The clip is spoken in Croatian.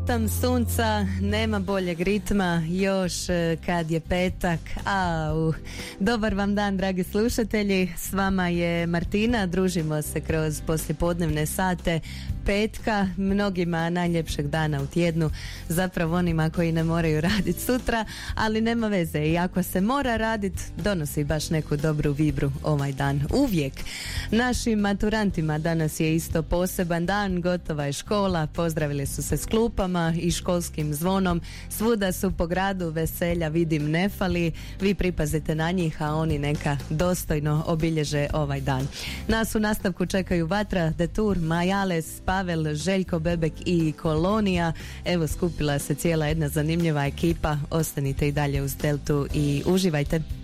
Tam sunca, nema boljeg ritma, još kad je petak. Dobar vam dan, dragi slušatelji, s vama je Martina, družimo se kroz poslijepodnevne sate petka, mnogima najljepšeg dana u tjednu, zapravo onima koji ne moraju raditi sutra, ali nema veze, i ako se mora raditi, donosi baš neku dobru vibru ovaj dan, uvijek. Našim maturantima danas je isto poseban dan, gotova je škola, pozdravili su se s klupama i školskim zvonom, svuda su po gradu, veselja vidim ne fali, vi pripazite na njih, a oni neka dostojno obilježe ovaj dan. Nas u nastavku čekaju Vatra, Detur, Majales, Pavel, Željko Bebek i Kolonija. Evo, skupila se cijela jedna zanimljiva ekipa, ostanite i dalje uz Deltu i uživajte.